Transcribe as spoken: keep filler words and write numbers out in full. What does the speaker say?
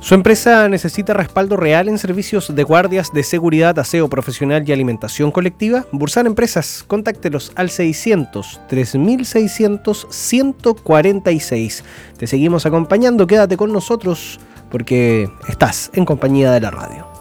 Su empresa necesita respaldo real en servicios de guardias de seguridad, aseo profesional y alimentación colectiva. Bursan Empresas, contáctelos al seiscientos, tres mil seiscientos, ciento cuarenta y seis. Te seguimos acompañando, quédate con nosotros porque estás en compañía de la radio.